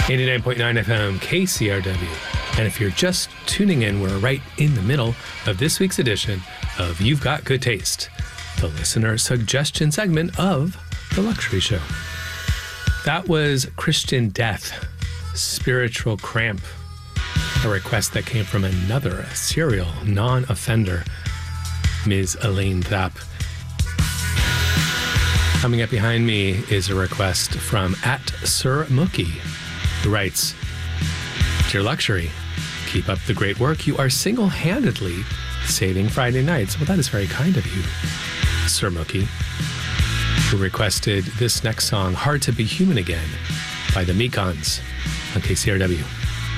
89.9 FM KCRW. And if you're just tuning in, we're right in the middle of this week's edition of You've Got Good Taste, the listener suggestion segment of The Luxury Show. That was Christian Death, Spiritual Cramp, a request that came from another serial non-offender, Ms. Elaine Thap. Coming up behind me is a request from @SirMookie, who writes, "Dear Luxury, keep up the great work. You are single-handedly saving Friday nights." Well, that is very kind of you, SirMookie, who requested this next song, "Hard to Be Human Again" by the Mekons on KCRW.